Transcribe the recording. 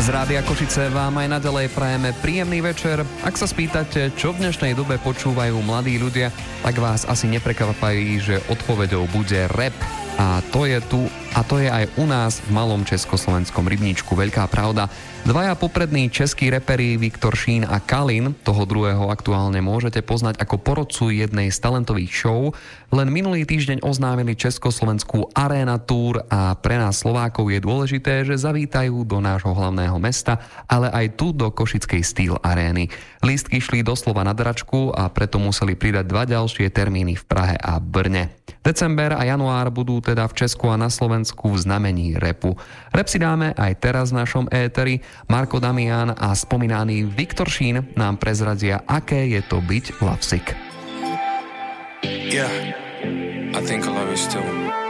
Z Rádia Košice vám aj naďalej prajeme príjemný večer. Ak sa spýtate, čo v dnešnej dobe počúvajú mladí ľudia, tak vás asi neprekvapají, že odpoveďou bude rap. A to je aj u nás v malom československom rybníčku veľká pravda. Dvaja poprední českí reperi Viktor Šín a Kalin, toho druhého aktuálne môžete poznať ako porodcu jednej z talentových show, len minulý týždeň oznámili československú Arena Tour a pre nás Slovákov je dôležité, že zavítajú do nášho hlavného mesta, ale aj tu do košickej Steel Arény. Lístky šli doslova na dračku a preto museli pridať 2 ďalšie termíny v Prahe a Brne. December a január budú teda v Česku a na Slovensku v znamení rapu. Rap si dáme aj teraz v našom éteri. Marko Damian a spomínaný Viktor Šín nám prezradia, aké je to byť lovesick. Yeah, I think I love you still.